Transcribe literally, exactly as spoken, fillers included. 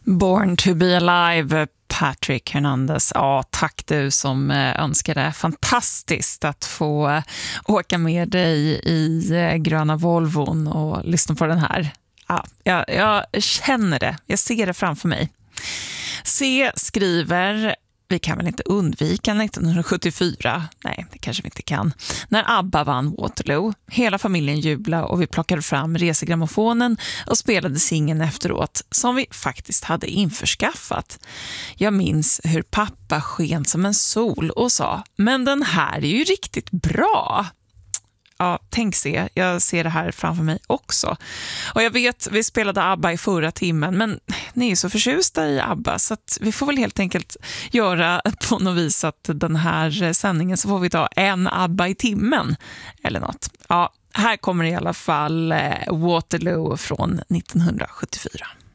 Born to be alive, Patrick Hernandez. Ja, tack du som önskade. Fantastiskt att få åka med dig i gröna Volvon och lyssna på den här. Ja, jag, jag känner det. Jag ser det framför mig. C skriver: vi kan väl inte undvika nittonhundrasjuttiofyra? Nej, det kanske vi inte kan. När ABBA vann Waterloo. Hela familjen jublade och vi plockade fram resegrammofonen och spelade singeln efteråt som vi faktiskt hade införskaffat. Jag minns hur pappa sken som en sol och sa: men den här är ju riktigt bra. Ja, tänk se, jag ser det här framför mig också. Och jag vet, vi spelade ABBA i förra timmen, men ni är så förtjusta i ABBA så att vi får väl helt enkelt göra på något vis att den här sändningen så får vi ta en ABBA i timmen eller något. Ja, här kommer i alla fall Waterloo från nittonhundrasjuttiofyra.